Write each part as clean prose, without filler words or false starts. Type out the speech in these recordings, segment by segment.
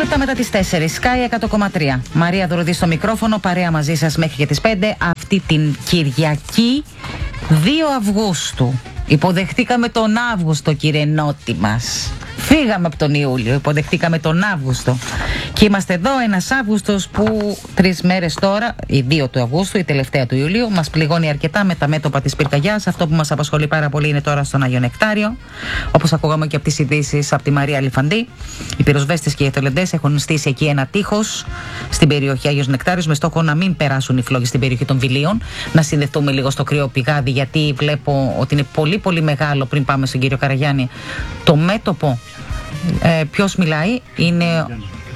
λεπτά μετά τις 4, Sky 100,3. Μαρία Δουρουδή στο μικρόφωνο, παρέα μαζί σας μέχρι και τις 5. Αυτή την Κυριακή 2 Αυγούστου. Υποδεχτήκαμε τον Αύγουστο, κύριε Νότι μας. Φύγαμε από τον Ιούλιο, υποδεχτήκαμε τον Αύγουστο. Και είμαστε εδώ ένας Αύγουστος που 3 μέρες τώρα, η 2 του Αυγούστου, η τελευταία του Ιουλίου, μας πληγώνει αρκετά με τα μέτωπα της πυρκαγιάς. Αυτό που μας απασχολεί πάρα πολύ είναι τώρα στον Άγιο Νεκτάριο. Όπως ακούγαμε και από τις ειδήσεις από τη Μαρία Αλιφαντή, οι πυροσβέστες και οι εθελοντές έχουν στήσει εκεί ένα τείχος στην περιοχή Άγιος Νεκτάριος με στόχο να μην περάσουν οι φλόγες στην περιοχή των Βιλίων. Να συνδεθούμε λίγο στο κρύο πηγάδι, γιατί βλέπω ότι είναι πολύ πολύ μεγάλο. Πριν πάμε στον κύριο Καραγιάννη, το μέτωπο. Ποιος μιλάει? Είναι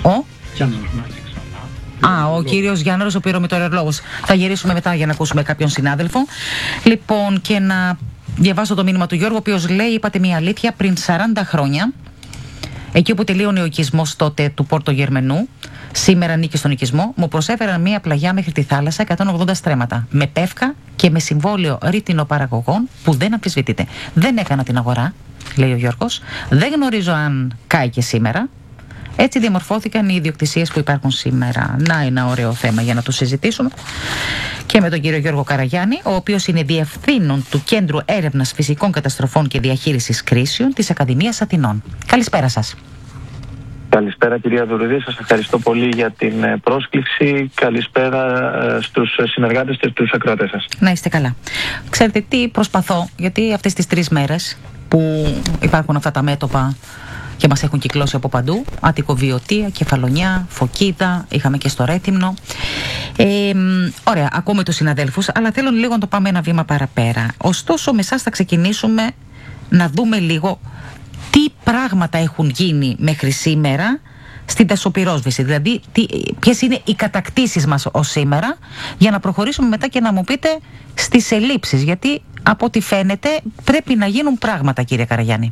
ο κύριος Γιάννερος, ο πυρομετεωρολόγος. Θα γυρίσουμε μετά για να ακούσουμε κάποιον συνάδελφο. Λοιπόν, και να διαβάσω το μήνυμα του Γιώργου, ο οποίος λέει: είπατε μια αλήθεια, πριν 40 χρόνια, εκεί όπου τελείωνε ο οικισμός τότε του Πόρτο Γερμενού, σήμερα νίκη στον οικισμό, μου προσέφεραν μια πλαγιά μέχρι τη θάλασσα, 180 στρέμματα, με πεύκα και με συμβόλαιο ρήτινο-παραγωγών που δεν αμφισβητείται. Δεν έκανα την αγορά, λέει ο Γιώργος. Δεν γνωρίζω αν κάει και σήμερα. Έτσι διαμορφώθηκαν οι ιδιοκτησίες που υπάρχουν σήμερα. Να, ένα ωραίο θέμα για να το συζητήσουμε. Και με τον κύριο Γιώργο Καραγιάννη, ο οποίος είναι διευθύνων του Κέντρου Έρευνας Φυσικών Καταστροφών και Διαχείρισης Κρίσεων της Ακαδημίας Αθηνών. Καλησπέρα σας. Καλησπέρα, κυρία Δουρουδή. Σας ευχαριστώ πολύ για την πρόσκληση. Καλησπέρα στους συνεργάτες και στους ακροατές σας. Να είστε καλά. Ξέρετε τι προσπαθώ, γιατί αυτές τις 3 μέρες που υπάρχουν αυτά τα μέτωπα και μας έχουν κυκλώσει από παντού, Αττικοβιωτία, Κεφαλονιά, Φωκίδα, είχαμε και στο Ρέτυμνο. Ωραία, ακούμε τους συναδέλφους, αλλά θέλω λίγο να το πάμε ένα βήμα παραπέρα. Ωστόσο, με εσάς θα ξεκινήσουμε να δούμε λίγο τι πράγματα έχουν γίνει μέχρι σήμερα στην δασοπυρόσβεση. Δηλαδή, ποιες είναι οι κατακτήσεις μας ως σήμερα, για να προχωρήσουμε μετά και να μου πείτε στις ελλείψεις. Γιατί από ό,τι φαίνεται πρέπει να γίνουν πράγματα, κύριε Καραγιάννη.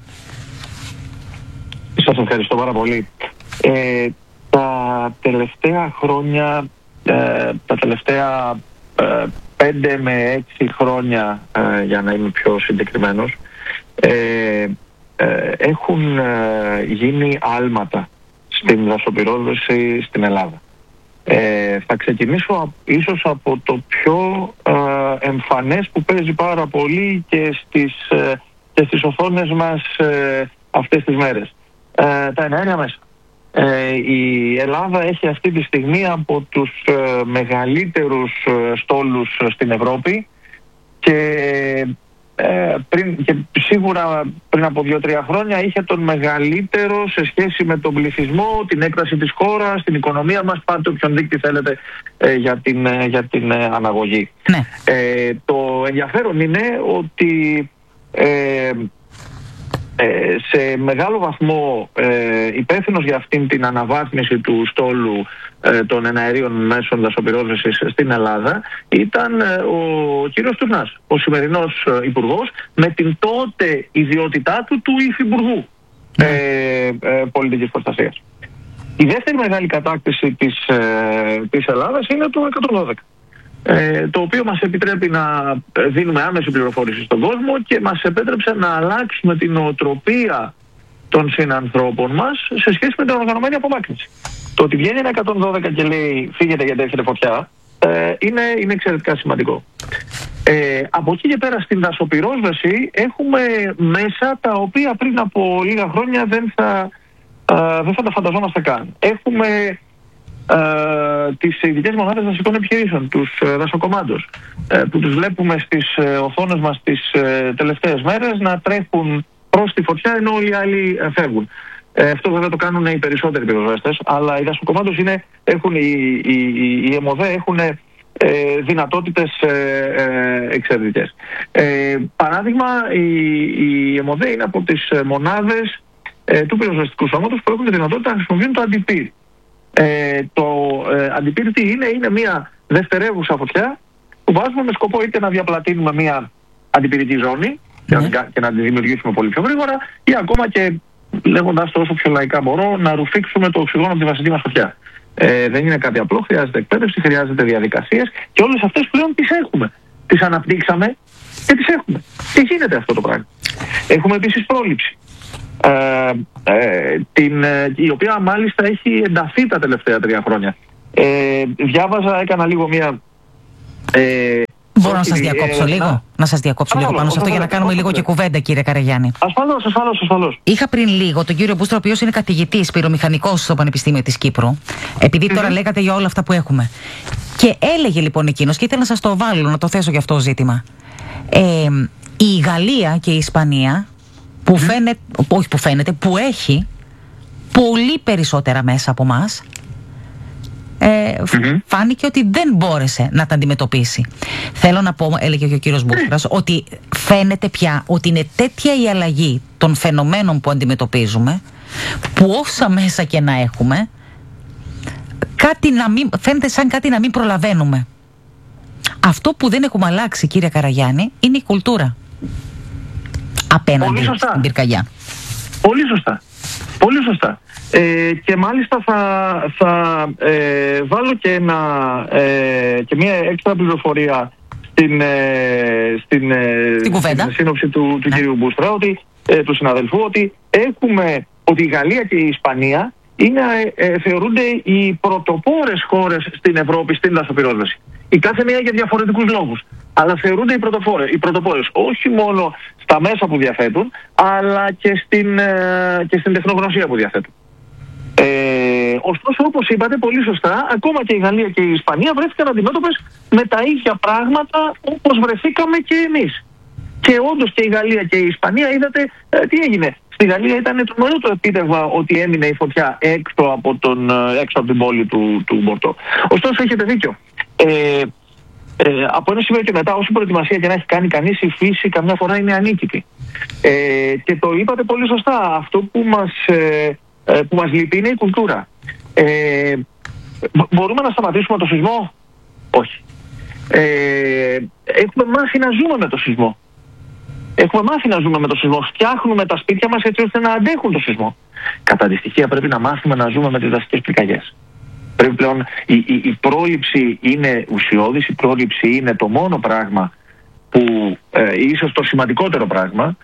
Σας ευχαριστώ πάρα πολύ. Τα τελευταία χρόνια, τα τελευταία 5 με 6 χρόνια, για να είμαι πιο συγκεκριμένος, έχουν γίνει άλματα στην δασοπυρόσβεση στην Ελλάδα. Θα ξεκινήσω ίσως από το πιο εμφανές που παίζει πάρα πολύ και στις οθόνες μας αυτές τις μέρες. Τα εναέρια μέσα. Η Ελλάδα έχει αυτή τη στιγμή από τους μεγαλύτερους στόλους στην Ευρώπη και σίγουρα πριν από 2-3 χρόνια είχε τον μεγαλύτερο σε σχέση με τον πληθυσμό, την έκταση της χώρας, την οικονομία μας. Πάρτε όποιον δείκτη θέλετε για την αναγωγή. Ναι. Το ενδιαφέρον είναι ότι σε μεγάλο βαθμό υπεύθυνος για αυτήν την αναβάθμιση του στόλου των εναερίων μέσων δασοπυρόσβεσης στην Ελλάδα ήταν ο κύριος Τουρνάς, ο σημερινός υπουργός, με την τότε ιδιότητά του υφυπουργού πολιτικής προστασίας. Η δεύτερη μεγάλη κατάκτηση της Ελλάδας είναι το 112. Το οποίο μας επιτρέπει να δίνουμε άμεση πληροφόρηση στον κόσμο και μας επέτρεψε να αλλάξουμε την νοοτροπία των συνανθρώπων μας σε σχέση με την οργανωμένη απομάκρυνση. Το ότι βγαίνει ένα 112 και λέει φύγετε γιατί έρχεται φωτιά είναι εξαιρετικά σημαντικό. Από εκεί και πέρα στην δασοπυρόσβεση έχουμε μέσα τα οποία πριν από λίγα χρόνια δεν θα τα φανταζόμαστε καν. Έχουμε τις ειδικές μονάδες δασικών επιχειρήσεων, τους δασοκομάντος, που τους βλέπουμε στις οθόνες μας τις τελευταίες μέρες να τρέχουν προς τη φωτιά ενώ όλοι οι άλλοι φεύγουν. Αυτό βέβαια το κάνουν οι περισσότεροι πυροσβέστες, αλλά οι δασοκομάντος οι ΕΜΟΔΕ έχουν δυνατότητες εξαιρετικές. Παράδειγμα, η ΕΜΟΔΕ είναι από τις μονάδες του πυροσβεστικού σώματος που έχουν τη δυνατότητα να χρησιμοποιούν το αντιπύρ. Το αντιπύρ τι είναι μια δευτερεύουσα φωτιά που βάζουμε με σκοπό είτε να διαπλατείνουμε μια αντιπυρική ζώνη και να τη δημιουργήσουμε πολύ πιο γρήγορα, ή ακόμα και, λέγοντας το όσο πιο λαϊκά μπορώ, να ρουφήξουμε το οξυγόνο από τη βασική μας φωτιά. Δεν είναι κάτι απλό, χρειάζεται εκπαίδευση, χρειάζεται διαδικασίες και όλες αυτές πλέον τις έχουμε. Τις αναπτύξαμε και τις έχουμε. Και γίνεται αυτό το πράγμα. Έχουμε επίσης πρόληψη. η οποία μάλιστα έχει ενταθεί τα τελευταία 3 χρόνια. Διάβαζα, έκανα λίγο μία... Μπορώ να σας διακόψω λίγο? Να σας διακόψω λίγο πάνω σε αυτό για να κάνουμε λίγο και κουβέντα, κύριε Καραγιάννη. Ασφαλώς. Είχα πριν λίγο τον κύριο Μπούστρα, ο οποίος είναι καθηγητής πυρομηχανικός στο Πανεπιστήμιο της Κύπρου, επειδή τώρα λέγατε για όλα αυτά που έχουμε. Και έλεγε λοιπόν εκείνος, και ήθελα να σας το βάλω, να το θέσω για αυτό το ζήτημα. Η Γαλλία και η Ισπανία, που έχει πολύ περισσότερα μέσα από εμάς, φάνηκε ότι δεν μπόρεσε να τα αντιμετωπίσει. Θέλω να πω, έλεγε και ο κύριος Μπούστρας, ότι φαίνεται πια ότι είναι τέτοια η αλλαγή των φαινομένων που αντιμετωπίζουμε, που όσα μέσα και να έχουμε, φαίνεται σαν κάτι να μην προλαβαίνουμε. Αυτό που δεν έχουμε αλλάξει, κύριε Καραγιάννη, είναι η κουλτούρα απέναντι στην πυρκαγιά. Πολύ σωστά. Και μάλιστα θα βάλω και μια έξτρα πληροφορία στην σύνοψη του κυρίου Μπούστρα, του συναδελφού, ότι η Γαλλία και η Ισπανία θεωρούνται οι πρωτοπόρες χώρες στην Ευρώπη στην δασοπυρόσβεση. Η κάθε μία για διαφορετικούς λόγους. Αλλά θεωρούνται οι πρωτοπόρες όχι μόνο στα μέσα που διαθέτουν, αλλά και στην τεχνογνωσία που διαθέτουν. Ωστόσο, όπως είπατε πολύ σωστά, ακόμα και η Γαλλία και η Ισπανία βρέθηκαν αντιμέτωπες με τα ίδια πράγματα όπως βρεθήκαμε και εμείς. Και όντως και η Γαλλία και η Ισπανία, είδατε τι έγινε. Στη Γαλλία ήταν τρομερό το επίτευγμα ότι έμεινε η φωτιά έξω από την πόλη του Μπορτό. Ωστόσο, έχετε δίκιο. Από ένα σημείο και μετά, όσο προετοιμασία και να έχει κάνει κανείς, η φύση καμιά φορά είναι ανίκητη. Και το είπατε πολύ σωστά. Αυτό που μας λείπει είναι η κουλτούρα. Μπορούμε να σταματήσουμε το σεισμό? Όχι. Έχουμε μάθει να ζούμε με το σεισμό. Φτιάχνουμε τα σπίτια μας έτσι ώστε να αντέχουν το σεισμό. Κατά τη στοιχεία πρέπει να μάθουμε να ζούμε με τις δασικές πυρκαγιές. Πρέπει πλέον η πρόληψη είναι ουσιώδης, η πρόληψη είναι το μόνο πράγμα που ίσως το σημαντικότερο πράγμα,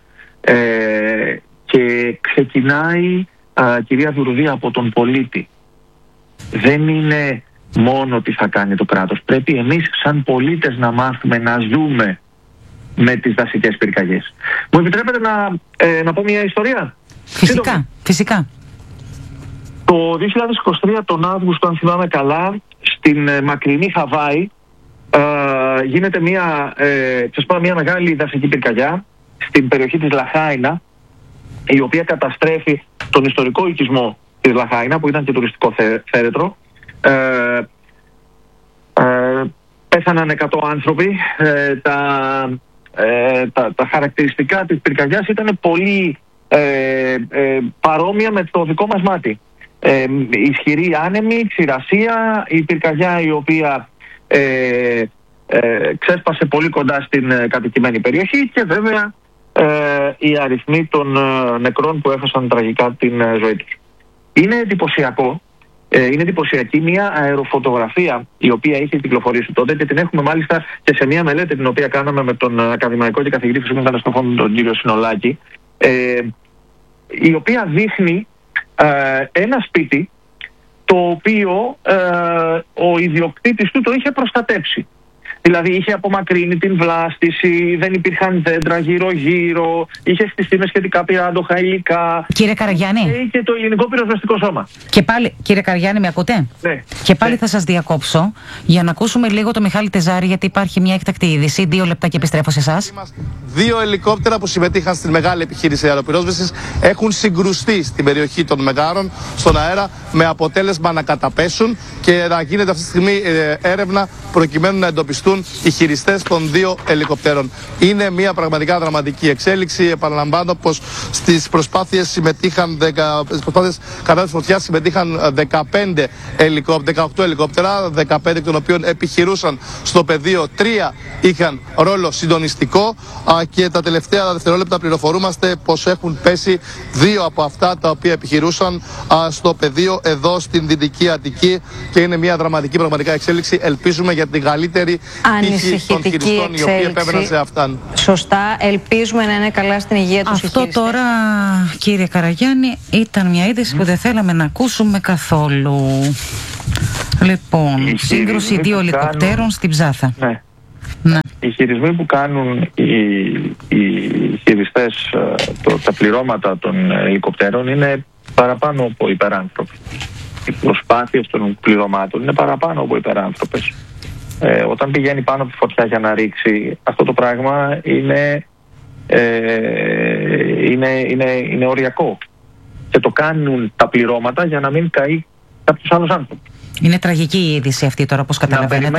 και ξεκινάει, κυρία Δουρδή, από τον πολίτη. Δεν είναι μόνο τι θα κάνει το κράτος. Πρέπει εμείς σαν πολίτες να μάθουμε να ζούμε με τις δασικές πυρκαγιές. Μου επιτρέπετε να πω μια ιστορία? Φυσικά. Το 2023 τον Αύγουστο, αν θυμάμαι καλά, στην μακρινή Χαβάη γίνεται μια μεγάλη δασική πυρκαγιά στην περιοχή της Λαχάινα, η οποία καταστρέφει τον ιστορικό οικισμό της Λαχάινα, που ήταν και τουριστικό θέρετρο. Πέθαναν 100 άνθρωποι. Τα χαρακτηριστικά της πυρκαγιάς ήταν πολύ παρόμοια με το δικό μας μάτι. Ισχυρή άνεμη, ξηρασία, η πυρκαγιά η οποία ξέσπασε πολύ κοντά στην κατοικημένη περιοχή, και βέβαια οι αριθμοί των νεκρών που έχασαν τραγικά την ζωή τους. Είναι εντυπωσιακή μια αεροφωτογραφία η οποία είχε κυκλοφορήσει τότε, και την έχουμε μάλιστα και σε μια μελέτη την οποία κάναμε με τον ακαδημαϊκό και καθηγητή φυσικών καταστροφών, τον κύριο Συνολάκη, η οποία δείχνει ένα σπίτι το οποίο ο ιδιοκτήτης του το είχε προστατέψει. Δηλαδή είχε απομακρύνει την βλάστηση, δεν υπήρχαν δέντρα γύρω-γύρω, είχε στηθεί με σχετικά πυράντοχα υλικά. Κύριε Καραγιάννη. Και το ελληνικό πυροσβεστικό σώμα. Και πάλι, κύριε Καραγιάννη, με ακούτε? Ναι. Και πάλι θα σας διακόψω για να ακούσουμε λίγο το Μιχάλη Τεζάρη, γιατί υπάρχει μια έκτακτη είδηση. 2 λεπτά και επιστρέφω σε εσάς. 2 ελικόπτερα που συμμετείχαν στην μεγάλη επιχείρηση αεροπυρόσβεσης έχουν συγκρουστεί στην περιοχή των Μεγάρων στον αέρα, με αποτέλεσμα να καταπέσουν και να γίνεται αυτή τη στιγμή έρευνα προκειμένου να εντοπιστούν οι χειριστές των 2 ελικοπτέρων. Είναι μια πραγματικά δραματική εξέλιξη. Επαναλαμβάνω πως στις προσπάθειες κατά της φωτιάς συμμετείχαν 18 ελικόπτερα, 15 εκ των οποίων επιχειρούσαν στο πεδίο, 3 είχαν ρόλο συντονιστικό, και τα τελευταία δευτερόλεπτα πληροφορούμαστε πως έχουν πέσει 2 από αυτά τα οποία επιχειρούσαν στο πεδίο εδώ στην Δυτική Αττική, και είναι μια δραματική πραγματικά εξέλιξη. Ελπίζουμε για την καλύτερη των χειριστών οι οποίοι επέβαιναν σε αυτάν. Σωστά. Ελπίζουμε να είναι καλά στην υγεία τους. Αυτό τώρα, κύριε Καραγιάννη, ήταν μια είδηση που δεν θέλαμε να ακούσουμε καθόλου. Λοιπόν, σύγκρουση 2 ελικοπτέρων στην Ψάθα. Ναι. Ναι. Οι χειρισμοί που κάνουν οι χειριστές, τα πληρώματα των ελικοπτέρων είναι παραπάνω από υπεράνθρωποι. Οι προσπάθειες των πληρωμάτων είναι παραπάνω από υπεράνθρωπες. Όταν πηγαίνει πάνω από τη φωτιά για να ρίξει, αυτό το πράγμα είναι οριακό. Και το κάνουν τα πληρώματα για να μην καεί κάποιος άλλος άνθρωπος. Είναι τραγική η είδηση αυτή τώρα, όπως καταλαβαίνετε.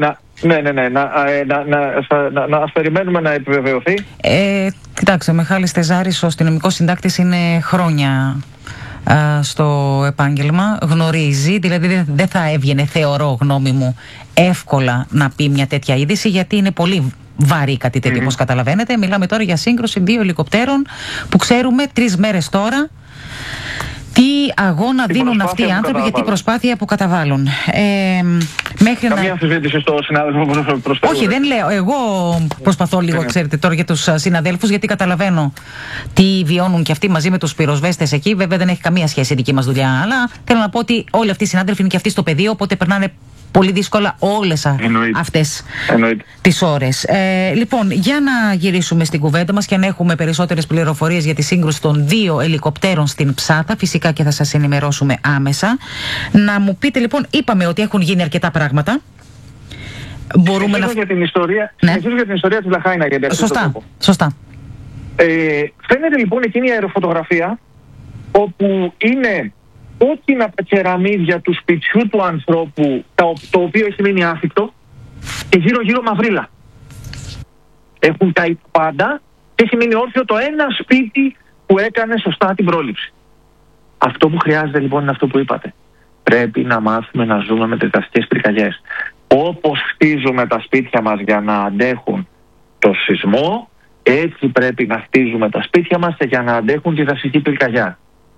Ας περιμένουμε να επιβεβαιωθεί. Κοιτάξτε, ο Μιχάλης Τεζάρης, ο αστυνομικός συντάκτης, είναι χρόνια στο επάγγελμα, γνωρίζει, δηλαδή δεν θα έβγαινε, θεωρώ, γνώμη μου, εύκολα να πει μια τέτοια είδηση, γιατί είναι πολύ βαρύ κάτι τέτοιο, όπως καταλαβαίνετε. Μιλάμε τώρα για σύγκρουση 2 ελικοπτέρων που ξέρουμε 3 μέρες τώρα τι αγώνα δίνουν αυτοί οι άνθρωποι για την προσπάθεια που καταβάλουν. Καμία αμφισβήτηση στο συνάδελφο που προσφέρει. Όχι, δεν λέω. Εγώ προσπαθώ λίγο, ξέρετε, τώρα για τους συναδέλφους, γιατί καταλαβαίνω τι βιώνουν και αυτοί μαζί με τους πυροσβέστες εκεί. Βέβαια δεν έχει καμία σχέση η δική μας δουλειά. Αλλά θέλω να πω ότι όλοι αυτοί οι συνάδελφοι είναι και αυτοί στο πεδίο, οπότε περνάνε πολύ δύσκολα όλες αυτές τις ώρες. Λοιπόν, για να γυρίσουμε στην κουβέντα μας και να έχουμε περισσότερες πληροφορίες για τη σύγκρουση των 2 ελικοπτέρων στην Ψάθα, φυσικά και θα σας ενημερώσουμε άμεσα. Να μου πείτε λοιπόν, είπαμε ότι έχουν γίνει αρκετά πράγματα. Μπορούμε να... για την ιστορία, για την ιστορία της Λαχάινα. Σωστά. Φαίνεται λοιπόν εκείνη η αεροφωτογραφία όπου είναι κόκκινα τα κεραμίδια του σπιτιού του ανθρώπου, το οποίο έχει μείνει άθικτο, και γύρω-γύρω μαυρίλα. Έχουν καεί πάντα και έχει μείνει όρθιο το ένα σπίτι που έκανε σωστά την πρόληψη. Αυτό που χρειάζεται λοιπόν είναι αυτό που είπατε. Πρέπει να μάθουμε να ζούμε με τις δασικές πυρκαγιές. Όπως χτίζουμε τα σπίτια μας για να αντέχουν το σεισμό, έτσι πρέπει να χτίζουμε τα σπίτια μας για να αντέχουν τη δασική πυρκαγιά.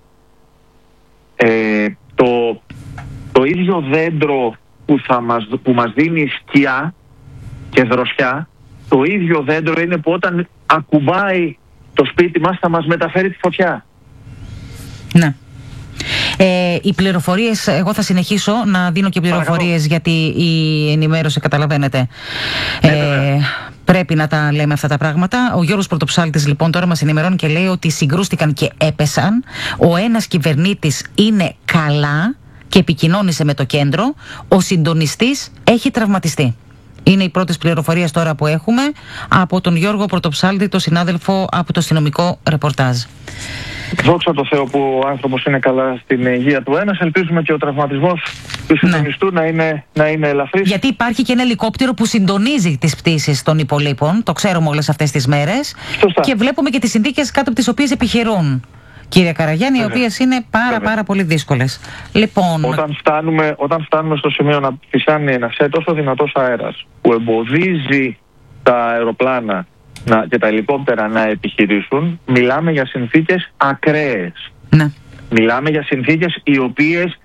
Το ίδιο δέντρο που μας δίνει σκιά και δροσιά, το ίδιο δέντρο είναι που όταν ακουμπάει το σπίτι μας θα μας μεταφέρει τη φωτιά. Ναι. Οι πληροφορίες, εγώ θα συνεχίσω να δίνω και πληροφορίες, γιατί η ενημέρωση, καταλαβαίνετε, πρέπει να τα λέμε αυτά τα πράγματα. Ο Γιώργος Πρωτοψάλτης λοιπόν τώρα μας ενημερώνει και λέει ότι συγκρούστηκαν και έπεσαν. Ο ένας κυβερνήτης είναι καλά και επικοινώνησε με το κέντρο. Ο συντονιστής έχει τραυματιστεί. Είναι οι πρώτες πληροφορίες τώρα που έχουμε από τον Γιώργο Πρωτοψάλτη, τον συνάδελφο από το αστυνομικό ρεπορτάζ. Δόξα τω Θεώ που ο άνθρωπος είναι καλά στην υγεία του ένας. Ελπίζουμε και ο τραυματισμός του συντονιστού να είναι ελαφρύς. Γιατί υπάρχει και ένα ελικόπτερο που συντονίζει τις πτήσεις των υπολείπων. Το ξέρουμε όλες αυτές τις μέρες. Σωστά. Και βλέπουμε και τις συνθήκες κάτω από τις οποίες επιχειρούν, κύριε Καραγιάννη, οι οποίες είναι πάρα πολύ δύσκολες. Λοιπόν, όταν φτάνουμε στο σημείο να φυσάνει ένας τόσο δυνατός αέρας που εμποδίζει τα αεροπλάνα και τα ελικόπτερα να επιχειρήσουν, μιλάμε για συνθήκες ακραίες. Ναι. Μιλάμε για συνθήκες οι οποίες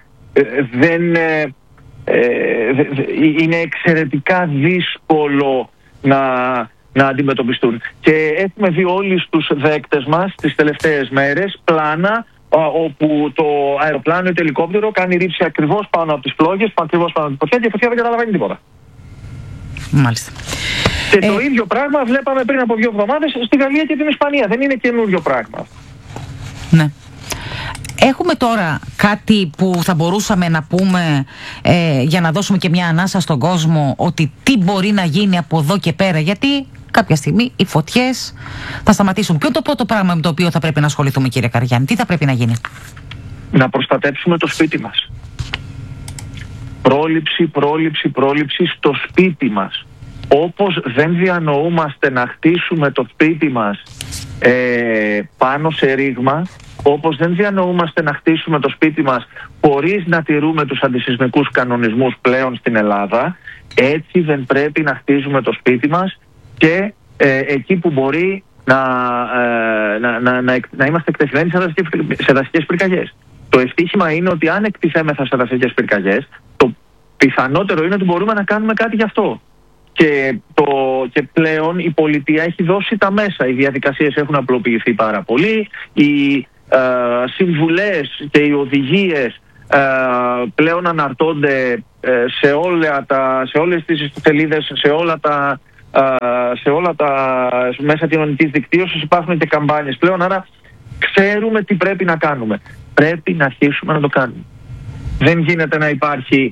είναι εξαιρετικά δύσκολο να αντιμετωπιστούν. Και έχουμε δει όλοι στους δέκτες μας τις τελευταίες μέρες πλάνα όπου το αεροπλάνο ή το ελικόπτερο κάνει ρήψη ακριβώς πάνω από τις πλόγες, ακριβώς πάνω από τη φωτιά, και η φωτιά δεν καταλαβαίνει τίποτα. Μάλιστα. Και το ίδιο πράγμα βλέπαμε πριν από 2 εβδομάδες στη Γαλλία και την Ισπανία. Δεν είναι καινούριο πράγμα. Ναι. Έχουμε τώρα κάτι που θα μπορούσαμε να πούμε για να δώσουμε και μια ανάσα στον κόσμο, ότι τι μπορεί να γίνει από εδώ και πέρα, γιατί κάποια στιγμή οι φωτιές θα σταματήσουν. Ποιο είναι το πρώτο πράγμα με το οποίο θα πρέπει να ασχοληθούμε, κύριε Καραγιάννη? Τι θα πρέπει να γίνει? Να προστατέψουμε το σπίτι μας. Πρόληψη στο σπίτι μας. Όπως δεν διανοούμαστε να χτίσουμε το σπίτι μας πάνω σε ρήγμα, όπως δεν διανοούμαστε να χτίσουμε το σπίτι μας χωρίς να τηρούμε τους αντισεισμικούς κανονισμούς πλέον στην Ελλάδα, έτσι δεν πρέπει να χτίζουμε το σπίτι μας και εκεί που μπορεί να είμαστε εκτεθειμένοι σε δασικές πυρκαγιές. Το ευτύχημα είναι ότι αν εκτιθέμεθα σε δασικές πυρκαγιές, το πιθανότερο είναι ότι μπορούμε να κάνουμε κάτι γι' αυτό. Και πλέον η πολιτεία έχει δώσει τα μέσα. Οι διαδικασίες έχουν απλοποιηθεί πάρα πολύ. Οι συμβουλές και οι οδηγίες πλέον αναρτώνται σε όλες τις ιστοσελίδες, σε όλα τα μέσα κοινωνικής δικτύωσης. Υπάρχουν και καμπάνιες πλέον, άρα ξέρουμε τι πρέπει να κάνουμε. Πρέπει να αρχίσουμε να το κάνουμε. Δεν γίνεται να υπάρχει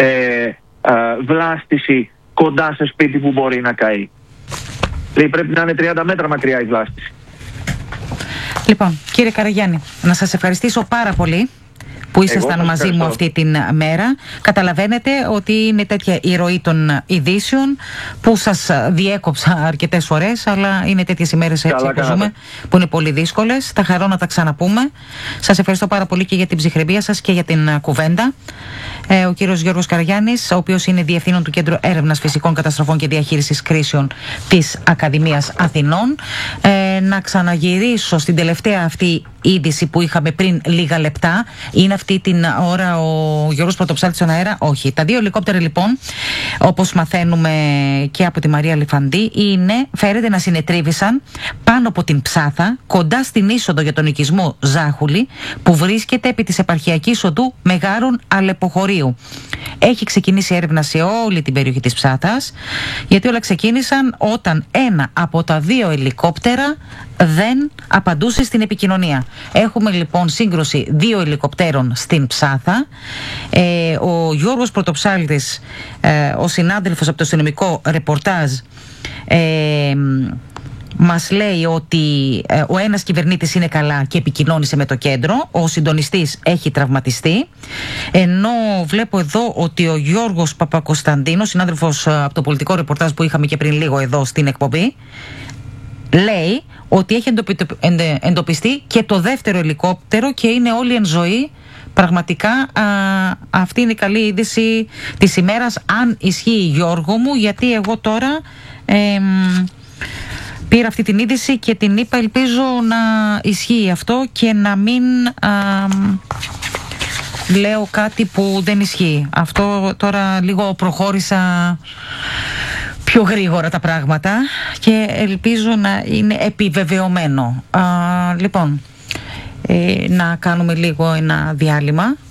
βλάστηση κοντά σε σπίτι που μπορεί να καεί. Δηλαδή πρέπει να είναι 30 μέτρα μακριά η βλάστηση. Λοιπόν, κύριε Καραγιάννη, να σας ευχαριστήσω πάρα πολύ που ήσασταν μαζί μου αυτή την μέρα. Καταλαβαίνετε ότι είναι τέτοια η ροή των ειδήσεων που σας διέκοψα αρκετές φορές, αλλά είναι τέτοιες ημέρες έτσι που ζούμε, που είναι πολύ δύσκολες. Θα χαρώ να τα ξαναπούμε. Σας ευχαριστώ πάρα πολύ και για την ψυχραιμία σας και για την κουβέντα. Ο κύριος Γιώργος Καραγιάννης, ο οποίος είναι διευθύνων του Κέντρου Έρευνας Φυσικών Καταστροφών και Διαχείρισης Κρίσεων της Ακαδημίας Αθηνών. Να ξαναγυρίσω στην τελευταία αυτή είδηση που είχαμε πριν λίγα λεπτά. Είναι αυτή την ώρα ο Γιώργος Πρωτοψάλτης στον αέρα? Όχι. Τα δύο ελικόπτερα λοιπόν, όπως μαθαίνουμε και από τη Μαρία Λιφαντή, φέρεται να συνετρίβησαν πάνω από την Ψάθα, κοντά στην είσοδο για τον οικισμό Ζάχουλη, που βρίσκεται επί της επαρχιακής οδού Μεγάρων Αλεποχωρίου. Έχει ξεκινήσει έρευνα σε όλη την περιοχή της Ψάθας, γιατί όλα ξεκίνησαν όταν ένα από τα δύο ελικόπτερα δεν απαντούσε στην επικοινωνία. Έχουμε λοιπόν σύγκρουση δύο ελικοπτέρων στην Ψάθα. Ο Γιώργος Πρωτοψάλτης, ο συνάδελφος από το αστυνομικό ρεπορτάζ, μας λέει ότι ο ένας κυβερνήτης είναι καλά και επικοινώνησε με το κέντρο, ο συντονιστής έχει τραυματιστεί, ενώ βλέπω εδώ ότι ο Γιώργος Παπακοσταντίνος, συνάδελφος από το πολιτικό ρεπορτάζ που είχαμε και πριν λίγο εδώ στην εκπομπή, λέει ότι έχει εντοπιστεί και το δεύτερο ελικόπτερο και είναι όλοι εν ζωή. Πραγματικά αυτή είναι η καλή είδηση της ημέρας, αν ισχύει, Γιώργο μου, γιατί εγώ τώρα πήρα αυτή την είδηση και την είπα, ελπίζω να ισχύει αυτό και να μην λέω κάτι που δεν ισχύει. Αυτό τώρα λίγο προχώρησα πιο γρήγορα τα πράγματα και ελπίζω να είναι επιβεβαιωμένο. Λοιπόν, να κάνουμε λίγο ένα διάλειμμα.